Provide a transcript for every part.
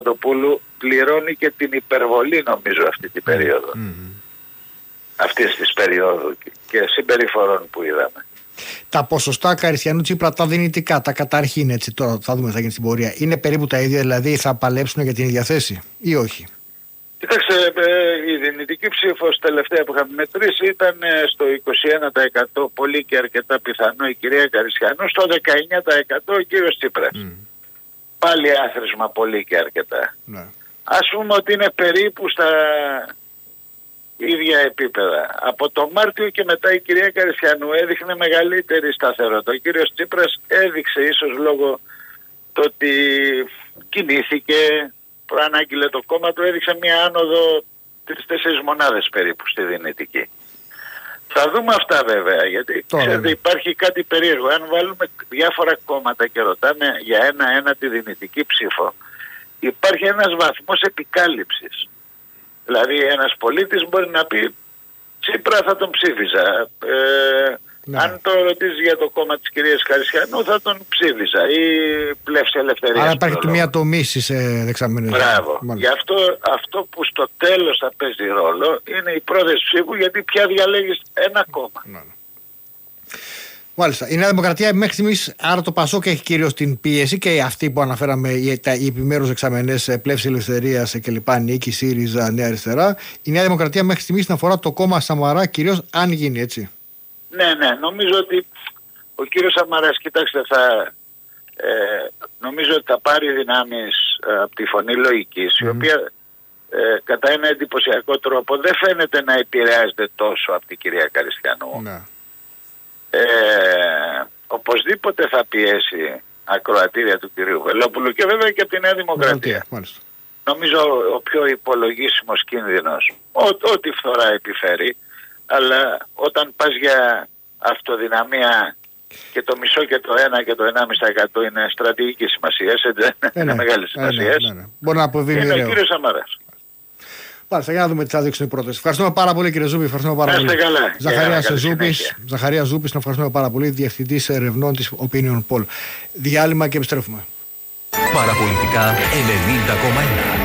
Παπαδοπούλου πληρώνει και την υπερβολή, νομίζω, αυτή την περίοδο. Αυτής της περίοδου και συμπεριφορών που είδαμε. Τα ποσοστά Καριστιανού Τσίπρα, τα δυνητικά, τα καταρχήν, έτσι τώρα θα δούμε, θα γίνει στην πορεία, είναι περίπου τα ίδια, δηλαδή θα παλέψουν για την ίδια θέση ή όχι? Κοιτάξτε, η δυνητική ψήφος τελευταία που είχαμε μετρήσει ήταν στο 21%, πολύ και αρκετά πιθανό η κυρία Καριστιανού, στο 19% ο κύριος Τσίπρας. Πάλι άθροισμα πολύ και αρκετά. Ναι. Ας πούμε ότι είναι περίπου στα ίδια επίπεδα. Από το Μάρτιο και μετά η κυρία Καριστιανού έδειχνε μεγαλύτερη σταθερότητα. Ο κύριος Τσίπρας έδειξε, ίσως λόγω το ότι κινήθηκε, προανάγγειλε το κόμμα του, έδειξε μια άνοδο 3-4 μονάδες περίπου στη δυνητική. Θα δούμε αυτά βέβαια, γιατί ξέρετε, υπάρχει κάτι περίεργο. Αν βάλουμε διάφορα κόμματα και ρωτάμε για ένα-ένα τη δυνητική ψήφο, υπάρχει ένας βαθμός επικάλυψης. Δηλαδή ένας πολίτης μπορεί να πει Τσίπρα θα τον ψήφιζα. Αν το ρωτήσεις για το κόμμα της κυρίας Καριστιανού θα τον ψήφιζα, ή Πλεύση Ελευθερίας. Άρα υπάρχει και μια τομήση σε δεξαμενές. Μπράβο. Γι' αυτό που στο τέλος θα παίζει ρόλο είναι η πρόθεση ψήφου, γιατί πια διαλέγεις ένα κόμμα. Μάλιστα. Η Νέα Δημοκρατία μέχρι στιγμής, άρα το ΠΑΣΟΚ έχει κυρίως την πίεση, και αυτή που αναφέραμε, οι επιμέρους δεξαμενές, Πλεύση Ελευθερίας κλπ. Νίκη, ΣΥΡΙΖΑ, Νέα Αριστερά. Η Νέα Δημοκρατία μέχρι στιγμής την αφορά το κόμμα Σαμαρά, κυρίως, αν γίνει έτσι. Ναι, νομίζω ότι ο κύριος Σαμαράς, κοιτάξτε, νομίζω ότι θα πάρει δυνάμεις από τη Φωνή Λογικής, η οποία κατά ένα εντυπωσιακό τρόπο δεν φαίνεται να επηρεάζεται τόσο από την κυρία Καριστιανού. Οπωσδήποτε θα πιέσει ακροατήρια του κυρίου Βελόπουλου και βέβαια και από τη Νέα Δημοκρατία. Νομίζω ο πιο υπολογίσιμος κίνδυνος, ό,τι φθορά επιφέρει, αλλά όταν πας για αυτοδυναμία και το μισό και το 1 και το 1,5% είναι στρατηγική σημασία, είναι μεγάλη σημασία. Μπορεί να αποβεί είναι ο κύριος Σαμαράς. Μάλιστα, για να δούμε τι θα δείξουν οι πρώτες. Ευχαριστούμε πάρα πολύ, κύριε Ζούπη. Ευχαριστούμε πάρα πολύ. Ζαχαρίας Ζούπης, να ευχαριστούμε πάρα πολύ. Διευθυντής ερευνών της Opinion Poll. Διάλειμμα και επιστρέφουμε. Παραπολιτικά 90,1.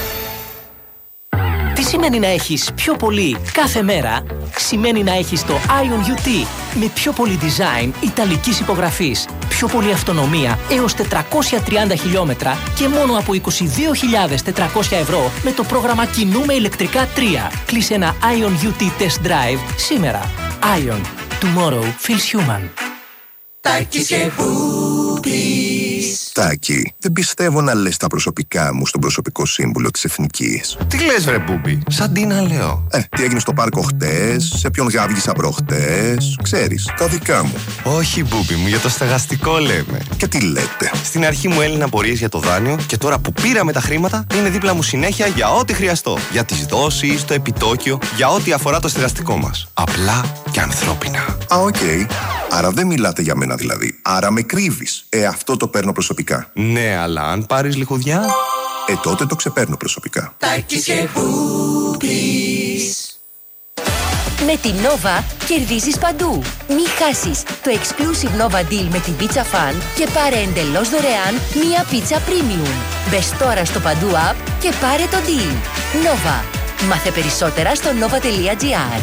Τι σημαίνει να έχεις πιο πολύ κάθε μέρα? Σημαίνει να έχεις το Ion UT με πιο πολύ design ιταλικής υπογραφής, πιο πολύ αυτονομία έως 430 χιλιόμετρα και μόνο από 22.400 ευρώ με το πρόγραμμα Κινούμε ηλεκτρικά 3. Κλείσε ένα Ion UT Test Drive σήμερα. Ion. Tomorrow feels human. Τάκης και Μπούπης. Τάκη, δεν πιστεύω να λες τα προσωπικά μου στον προσωπικό σύμβουλο της Εθνικής. Τι λες βρε Μπούπη, σαν τι να λέω. Τι έγινε στο πάρκο χτες, σε ποιον γάβγισα προχτές, ξέρεις, τα δικά μου. Όχι Μπούπη μου, για το στεγαστικό λέμε. Και τι λέτε? Στην αρχή μου έλυναν απορίες για το δάνειο και τώρα που πήραμε τα χρήματα είναι δίπλα μου συνέχεια για ό,τι χρειαστώ. Για τις δόσεις, το επιτόκιο, για ό,τι αφορά το στεγαστικό μας. Απλά και ανθρώπινα. Οκ. Άρα δεν μιλάτε για μένα δηλαδή. Άρα με κρύβεις. Αυτό το παίρνω προσωπικά. Ναι, αλλά αν πάρεις λιχουδιά, τότε το ξεπαίρνω προσωπικά. Τάκης και Μπούπης. Με την Nova κερδίζεις παντού. Μη χάσεις το exclusive Nova Deal με την Pizza Fan και πάρε εντελώς δωρεάν μία πίτσα premium. Μπες τώρα στο Παντού app και πάρε το deal. Nova. Μάθε περισσότερα στο nova.gr.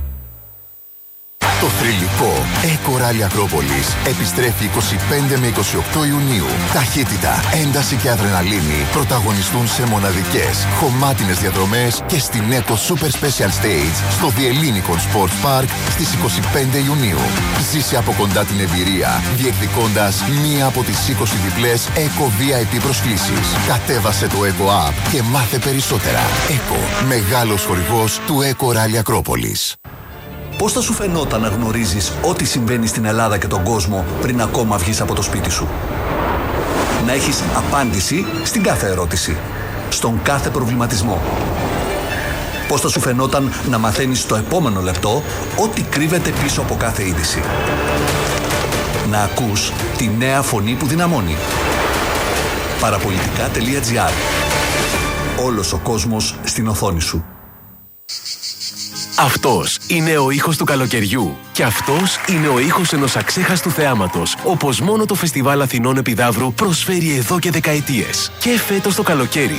Το θρυλικό Eco Rally Ακρόπολης επιστρέφει 25 με 28 Ιουνίου. Ταχύτητα, ένταση και αδρεναλίνη πρωταγωνιστούν σε μοναδικές, χωμάτινες διαδρομές και στην Eco Super Special Stage στο The Ellinikon Sports Park στις 25 Ιουνίου. Ζήσε από κοντά την εμπειρία, διεκδικώντας μία από τις 20 διπλές Eco VIP προσκλήσεις. Κατέβασε το Eco App και μάθε περισσότερα. Eco, μεγάλος χορηγός του Eco Rally Ακρόπολης. Πώς θα σου φαινόταν να γνωρίζεις ό,τι συμβαίνει στην Ελλάδα και τον κόσμο πριν ακόμα βγεις από το σπίτι σου? Να έχεις απάντηση στην κάθε ερώτηση, στον κάθε προβληματισμό. Πώς θα σου φαινόταν να μαθαίνεις στο επόμενο λεπτό ό,τι κρύβεται πίσω από κάθε είδηση? Να ακούς τη νέα φωνή που δυναμώνει. Παραπολιτικά.gr. Όλος ο κόσμος στην οθόνη σου. Αυτός είναι ο ήχος του καλοκαιριού. Και αυτός είναι ο ήχος ενός αξέχαστου θεάματος, όπως μόνο το Φεστιβάλ Αθηνών Επιδαύρου προσφέρει εδώ και δεκαετίες. Και φέτος το καλοκαίρι